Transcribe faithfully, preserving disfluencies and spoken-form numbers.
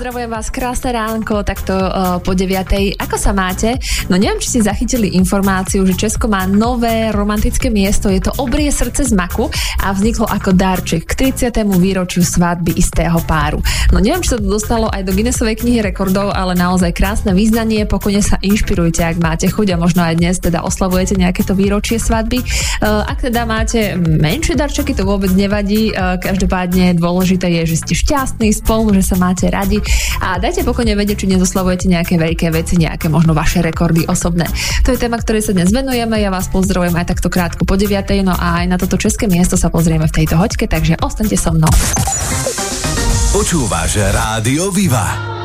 Pozdravujem vás, krásne ránko, takto uh, po deviatej. Ako sa máte? No neviem, či ste zachytili informáciu, že Česko má nové romantické miesto, je to Obrie srdce z maku a vzniklo ako darček k tridsiatemu výročiu svadby istého páru. No neviem, či sa to dostalo aj do Guinnessovej knihy rekordov, ale naozaj krásne význanie, pokojne sa inšpirujte, ak máte chuť a možno aj dnes teda oslavujete nejaké to výročie svadby. Uh, ak teda máte menšie darčeky, to vôbec nevadí, uh, každopádne dôležité je, že ste šťastní spolu, že sa máte radi a dajte pokojne vedieť, či nezoslavujete nejaké veľké veci, nejaké možno vaše rekordy osobné. To je téma, ktorej sa dnes venujeme. Ja vás pozdravujem aj takto krátko po deviatej, no a aj na toto české miesto sa pozrieme v tejto hoďke, takže ostaňte so mnou. Počúvaš Rádio Viva.